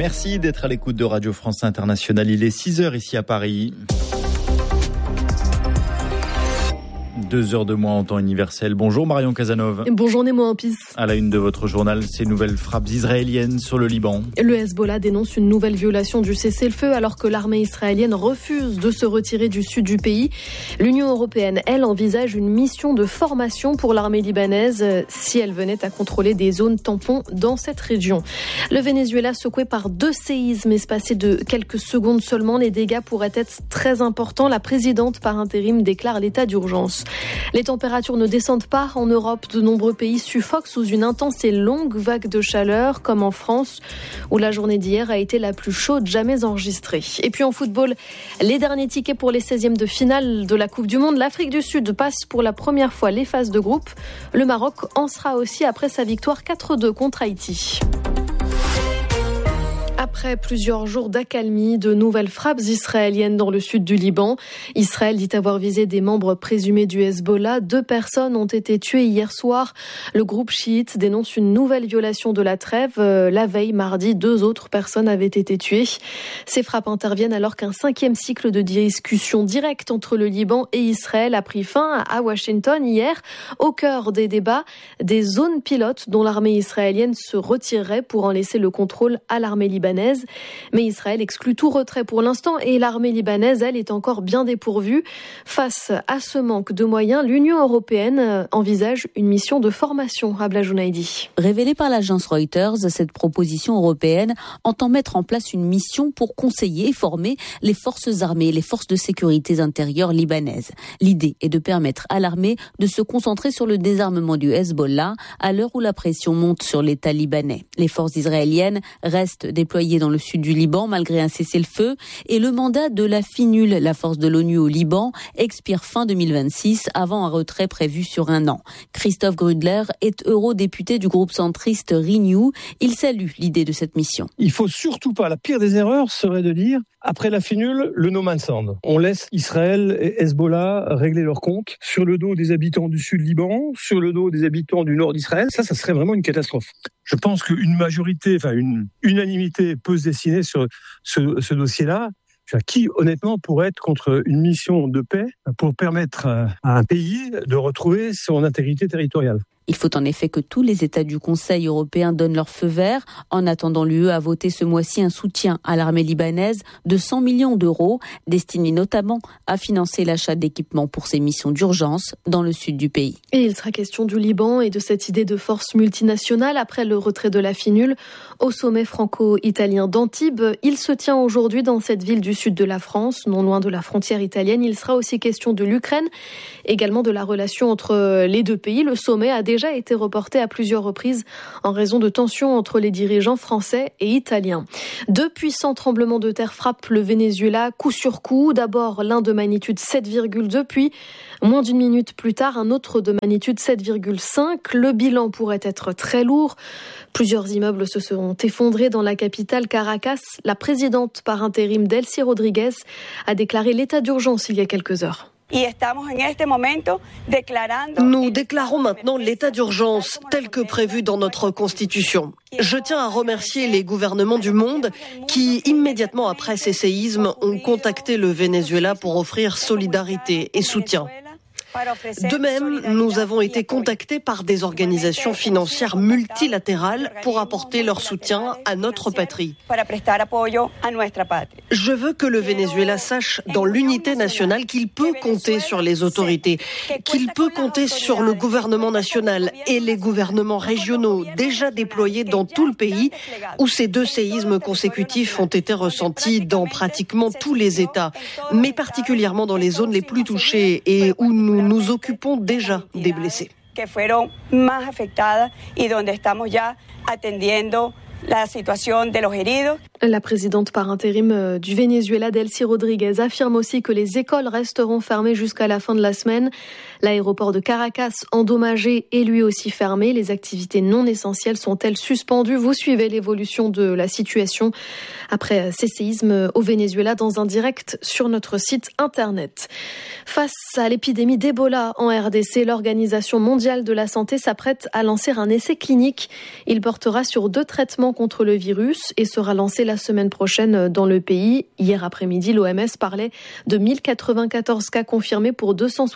Merci d'être à l'écoute de Radio France Internationale. Il est 6h ici à Paris. 2 heures de moins en temps universel. Bonjour Marion Casanov. Bonjour Nemo Ampis. À la une de votre journal, ces nouvelles frappes israéliennes sur le Liban. Le Hezbollah dénonce une nouvelle violation du cessez-le-feu alors que l'armée israélienne refuse de se retirer du sud du pays. L'Union européenne, elle, envisage une mission de formation pour l'armée libanaise si elle venait à contrôler des zones tampons dans cette région. Le Venezuela secoué par 2 séismes espacés de quelques secondes seulement. Les dégâts pourraient être très importants. La présidente par intérim déclare l'état d'urgence. Les températures ne descendent pas en Europe. De nombreux pays suffoquent sous une intense et longue vague de chaleur, comme en France, où la journée d'hier a été la plus chaude jamais enregistrée. Et puis en football, les derniers tickets pour les 16e de finale de la Coupe du Monde. L'Afrique du Sud passe pour la première fois les phases de groupe. Le Maroc en sera aussi après sa victoire 4-2 contre Haïti. Après plusieurs jours d'accalmie, de nouvelles frappes israéliennes dans le sud du Liban. Israël dit avoir visé des membres présumés du Hezbollah. 2 personnes ont été tuées hier soir. Le groupe chiite dénonce une nouvelle violation de la trêve. La veille, mardi, 2 autres personnes avaient été tuées. Ces frappes interviennent alors qu'un 5e cycle de discussion directe entre le Liban et Israël a pris fin à Washington hier. Au cœur des débats, des zones pilotes dont l'armée israélienne se retirerait pour en laisser le contrôle à l'armée libanaise. Mais Israël exclut tout retrait pour l'instant et l'armée libanaise, elle, est encore bien dépourvue. Face à ce manque de moyens, l'Union européenne envisage une mission de formation. Rabla Jounaidi. Révélée par l'agence Reuters, cette proposition européenne entend mettre en place une mission pour conseiller et former les forces armées et les forces de sécurité intérieure libanaises. L'idée est de permettre à l'armée de se concentrer sur le désarmement du Hezbollah à l'heure où la pression monte sur l'État libanais. Les forces israéliennes restent déployées dans le sud du Liban malgré un cessez-le-feu et le mandat de la FINUL, la force de l'ONU au Liban, expire fin 2026 avant un retrait prévu sur 1 an. Christophe Grudler est eurodéputé du groupe centriste Renew. Il salue l'idée de cette mission. Il faut surtout pas, la pire des erreurs serait de dire après la FINUL, le no man's land. On laisse Israël et Hezbollah régler leur compte sur le dos des habitants du sud Liban, sur le dos des habitants du nord d'Israël. Ça serait vraiment une catastrophe. Je pense qu'une majorité, une unanimité peut se dessiner sur ce dossier-là. Qui, honnêtement, pourrait être contre une mission de paix pour permettre à un pays de retrouver son intégrité territoriale? Il faut en effet que tous les États du Conseil européen donnent leur feu vert. En attendant, l'UE a voté ce mois-ci un soutien à l'armée libanaise de 100 millions d'euros, destiné notamment à financer l'achat d'équipements pour ses missions d'urgence dans le sud du pays. Et il sera question du Liban et de cette idée de force multinationale après le retrait de la FINUL au sommet franco-italien d'Antibes. Il se tient aujourd'hui dans cette ville du sud de la France, non loin de la frontière italienne. Il sera aussi question de l'Ukraine, également de la relation entre les 2 pays. Le sommet a déjà été reporté à plusieurs reprises en raison de tensions entre les dirigeants français et italiens. 2 puissants tremblements de terre frappent le Venezuela coup sur coup. D'abord l'un de magnitude 7,2, puis moins d'1 minute plus tard un autre de magnitude 7,5. Le bilan pourrait être très lourd. Plusieurs immeubles se sont effondrés dans la capitale Caracas. La présidente par intérim Delcy Rodríguez a déclaré l'état d'urgence il y a quelques heures. Nous déclarons maintenant l'état d'urgence tel que prévu dans notre Constitution. Je tiens à remercier les gouvernements du monde qui, immédiatement après ces séismes, ont contacté le Venezuela pour offrir solidarité et soutien. De même, nous avons été contactés par des organisations financières multilatérales pour apporter leur soutien à notre patrie. Je veux que le Venezuela sache dans l'unité nationale qu'il peut compter sur les autorités, qu'il peut compter sur le gouvernement national et les gouvernements régionaux déjà déployés dans tout le pays où ces 2 séismes consécutifs ont été ressentis dans pratiquement tous les États, mais particulièrement dans les zones les plus touchées et où nous nous occupons déjà des blessés. La présidente par intérim du Venezuela, Delcy Rodríguez, affirme aussi que les écoles resteront fermées jusqu'à la fin de la semaine. L'aéroport de Caracas, endommagé, est lui aussi fermé. Les activités non essentielles sont-elles suspendues? Vous suivez l'évolution de la situation après ces séismes au Venezuela dans un direct sur notre site internet. Face à l'épidémie d'Ebola en RDC, l'Organisation mondiale de la santé s'apprête à lancer un essai clinique. Il portera sur 2 traitements contre le virus et sera lancé la semaine prochaine dans le pays. Hier après-midi, l'OMS parlait de 1094 cas confirmés pour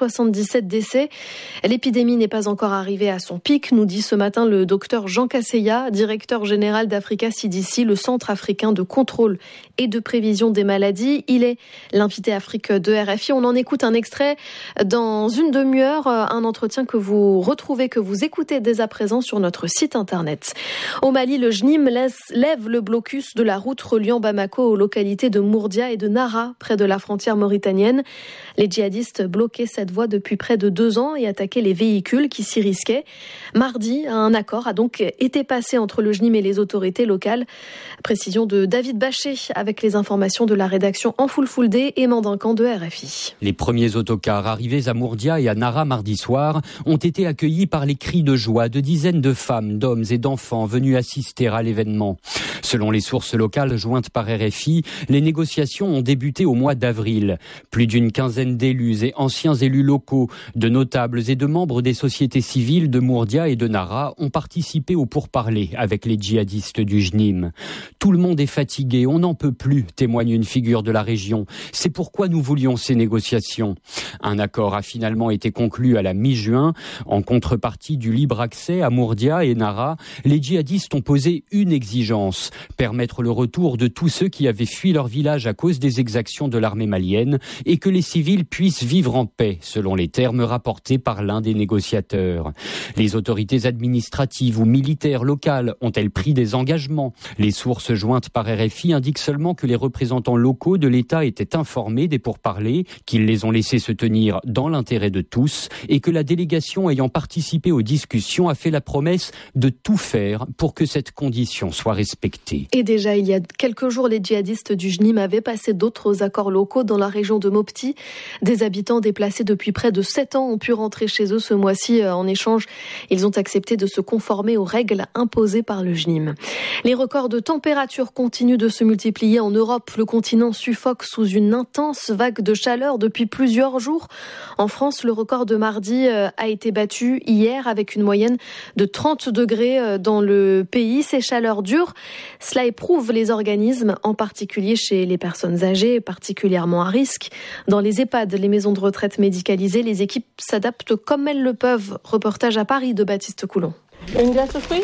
277 décès. L'épidémie n'est pas encore arrivée à son pic, nous dit ce matin le docteur Jean Casseya, directeur général d'Africa CDC, le Centre africain de contrôle et de prévision des maladies. Il est l'invité Afrique de RFI. On en écoute un extrait dans une demi-heure, un entretien que vous retrouvez, que vous écoutez dès à présent sur notre site internet. Au Mali, le JNIM lève le blocus de la route reliant Bamako aux localités de Mourdia et de Nara, près de la frontière mauritanienne. Les djihadistes bloquaient cette voie depuis près de 2 ans et attaquaient les véhicules qui s'y risquaient. Mardi, un accord a donc été passé entre le JNIM et les autorités locales. Précision de David Bachet avec les informations de la rédaction en full day et Mandincan de RFI. Les premiers autocars arrivés à Mourdia et à Nara mardi soir ont été accueillis par les cris de joie de dizaines de femmes, d'hommes et d'enfants venus assister à l'événement. Selon les sources locales jointes par RFI, les négociations ont débuté au mois d'avril. Plus d'une quinzaine d'élus et anciens élus locaux, de notables et de membres des sociétés civiles de Mourdia et de Nara ont participé aux pourparlers avec les djihadistes du JNIM. Tout le monde est fatigué, on n'en peut plus, témoigne une figure de la région. C'est pourquoi nous voulions ces négociations. Un accord a finalement été conclu à la mi-juin. En contrepartie du libre accès à Mourdia et Nara, les djihadistes ont posé une exigence, permettre le retour de tous ceux qui avaient fui leur village à cause des exactions de l'armée malienne et que les civils puissent vivre en paix, selon les termes rapportés par l'un des négociateurs. Les autorités administratives ou militaires locales ont-elles pris des engagements ? Les sources jointes par RFI indiquent seulement que les représentants locaux de l'État étaient informés des pourparlers, qu'ils les ont laissés se tenir dans l'intérêt de tous et que la délégation ayant participé aux discussions a fait la promesse de tout faire pour que cette condition soit respectée. Et déjà, il y a quelques jours, les djihadistes du JNIM avaient passé d'autres accords locaux dans la région de Mopti. Des habitants déplacés depuis près de 7 ans ont pu rentrer chez eux ce mois-ci. En échange, ils ont accepté de se conformer aux règles imposées par le JNIM. Les records de température continuent de se multiplier en Europe. Le continent suffoque sous une intense vague de chaleur depuis plusieurs jours. En France, le record de mardi a été battu hier avec une moyenne de 30 degrés dans le pays. Ces chaleurs durent. Cela éprouve les organismes, en particulier chez les personnes âgées, particulièrement à risque. Dans les EHPAD, les maisons de retraite médicalisées, les équipes s'adaptent comme elles le peuvent. Reportage à Paris de Baptiste Coulon. Une glace aux fruits ?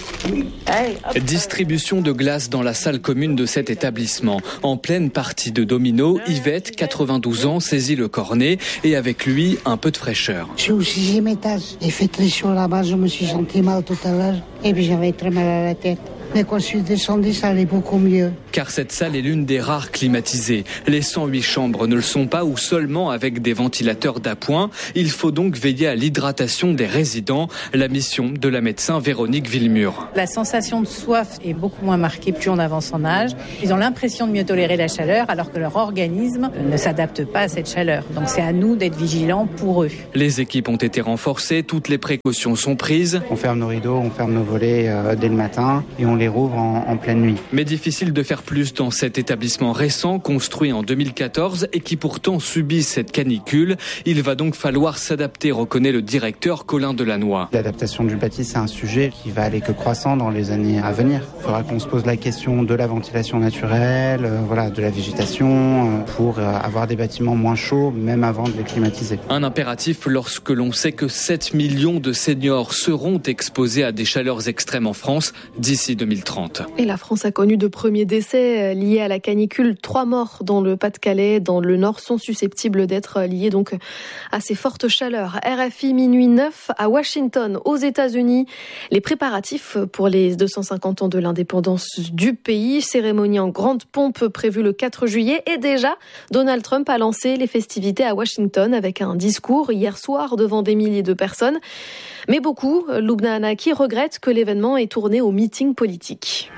Distribution de glace dans la salle commune de cet établissement. En pleine partie de domino, Yvette, 92 ans, saisit le cornet et avec lui, un peu de fraîcheur. Je suis au 6e étage. Il fait très chaud là-bas, je me suis senti mal tout à l'heure et puis j'avais très mal à la tête. Mais quand je suis descendu, ça allait beaucoup mieux. Car cette salle est l'une des rares climatisées. Les 108 chambres ne le sont pas ou seulement avec des ventilateurs d'appoint. Il faut donc veiller à l'hydratation des résidents. La mission de la médecin Véronique Villemur. La sensation de soif est beaucoup moins marquée plus on avance en âge. Ils ont l'impression de mieux tolérer la chaleur alors que leur organisme ne s'adapte pas à cette chaleur. Donc c'est à nous d'être vigilants pour eux. Les équipes ont été renforcées, toutes les précautions sont prises. On ferme nos rideaux, on ferme nos volets dès le matin et on les rouvre en pleine nuit. Mais difficile de faire plus dans cet établissement récent, construit en 2014 et qui pourtant subit cette canicule. Il va donc falloir s'adapter, reconnaît le directeur Colin Delannoy. L'adaptation du bâti, c'est un sujet qui va aller que croissant dans les années à venir. Il faudra qu'on se pose la question de la ventilation naturelle, de la végétation, pour avoir des bâtiments moins chauds, même avant de les climatiser. Un impératif lorsque l'on sait que 7 millions de seniors seront exposés à des chaleurs extrêmes en France d'ici 2030. Et la France a connu de premiers décès liés à la canicule. 3 morts dans le Pas-de-Calais, dans le Nord, sont susceptibles d'être liés donc à ces fortes chaleurs. RFI minuit 9 à Washington, aux États-Unis. Les préparatifs pour les 250 ans de l'indépendance du pays. Cérémonie en grande pompe prévue le 4 juillet. Et déjà, Donald Trump a lancé les festivités à Washington avec un discours hier soir devant des milliers de personnes. Mais beaucoup, Lubna Hanaki, regrettent que l'événement ait tourné au meeting politique.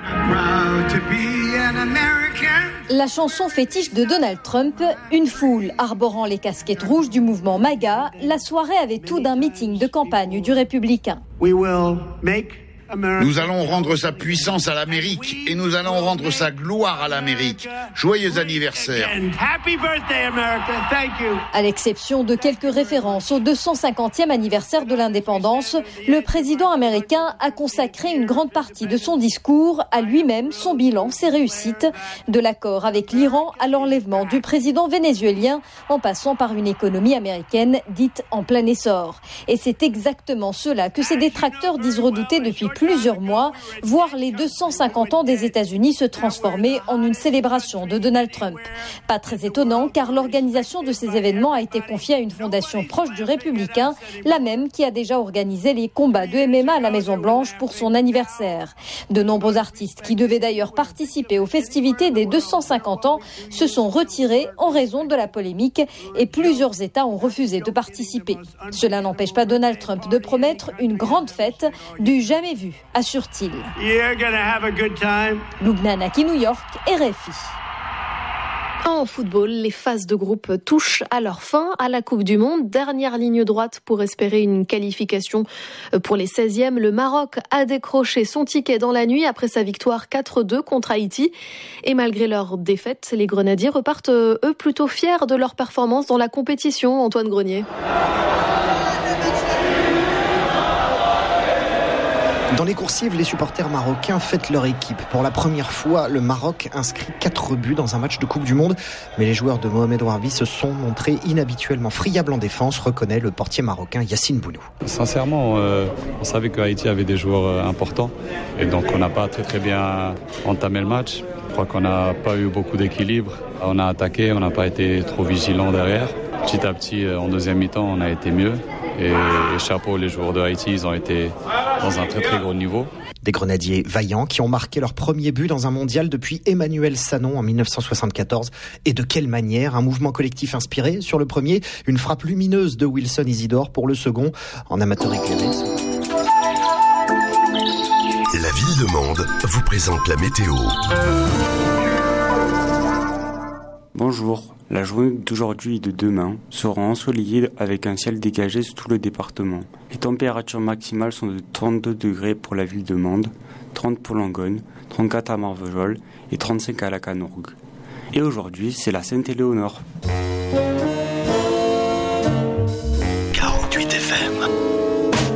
La chanson fétiche de Donald Trump, une foule arborant les casquettes rouges du mouvement MAGA, la soirée avait tout d'un meeting de campagne du républicain. Nous allons rendre sa puissance à l'Amérique et nous allons rendre sa gloire à l'Amérique. Joyeux anniversaire. À l'exception de quelques références au 250e anniversaire de l'indépendance, le président américain a consacré une grande partie de son discours à lui-même, son bilan, ses réussites, de l'accord avec l'Iran à l'enlèvement du président vénézuélien, en passant par une économie américaine dite en plein essor. Et c'est exactement cela que ses détracteurs disent redouter depuis plusieurs mois, voir les 250 ans des États-Unis se transformer en une célébration de Donald Trump. Pas très étonnant, car l'organisation de ces événements a été confiée à une fondation proche du républicain, la même qui a déjà organisé les combats de MMA à la Maison-Blanche pour son anniversaire. De nombreux artistes qui devaient d'ailleurs participer aux festivités des 250 ans se sont retirés en raison de la polémique et plusieurs États ont refusé de participer. Cela n'empêche pas Donald Trump de promettre une grande fête du jamais vu, assure-t-il. Lubna Naki, New York, RFI. En football, les phases de groupe touchent à leur fin à la Coupe du Monde. Dernière ligne droite pour espérer une qualification pour les 16e. Le Maroc a décroché son ticket dans la nuit après sa victoire 4-2 contre Haïti. Et malgré leur défaite, les Grenadiers repartent, eux, plutôt fiers de leur performance dans la compétition. Antoine Grenier. Dans les coursives, les supporters marocains fêtent leur équipe. Pour la première fois, le Maroc inscrit 4 buts dans un match de Coupe du Monde. Mais les joueurs de Mohamed Ouarbi se sont montrés inhabituellement friables en défense, reconnaît le portier marocain Yassine Bounou. Sincèrement, on savait que Haïti avait des joueurs importants. Et donc on n'a pas très bien entamé le match. Je crois qu'on n'a pas eu beaucoup d'équilibre. On a attaqué, on n'a pas été trop vigilant derrière. Petit à petit, en deuxième mi-temps, on a été mieux. Et chapeau, les joueurs de Haïti, ils ont été dans un très gros niveau. Des grenadiers vaillants qui ont marqué leur premier but dans un mondial depuis Emmanuel Sanon en 1974. Et de quelle manière? Un mouvement collectif inspiré sur le premier, une frappe lumineuse de Wilson Isidore pour le second, en amateur éclairé. La Ville de Mende vous présente la météo. Bonjour, la journée d'aujourd'hui et de demain sera ensoleillée avec un ciel dégagé sur tout le département. Les températures maximales sont de 32 degrés pour la ville de Mende, 30 pour Langogne, 34 à Marvejols et 35 à Lacanourgue. Et aujourd'hui, c'est la Sainte-Éléonore.